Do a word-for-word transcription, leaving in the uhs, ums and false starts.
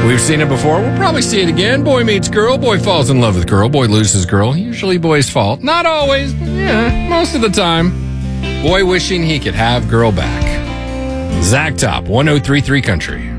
We've seen it before. We'll probably see it again. Boy meets girl. Boy falls in love with girl. Boy loses girl. Usually boy's fault. Not always, but yeah, most of the time. Boy wishing he could have girl back. Zach Top, one oh three point three Country.